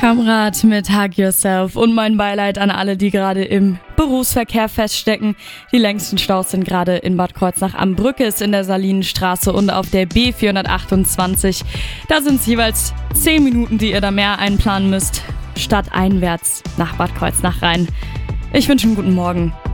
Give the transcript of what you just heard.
Kamrat mit Hug Yourself und mein Beileid an alle, die gerade im Berufsverkehr feststecken. Die längsten Staus sind gerade in Bad Kreuznach am Brückes, in der Salinenstraße und auf der B428. Da sind es jeweils 10 Minuten, die ihr da mehr einplanen müsst, stadteinwärts nach Bad Kreuznach rein. Ich wünsche einen guten Morgen.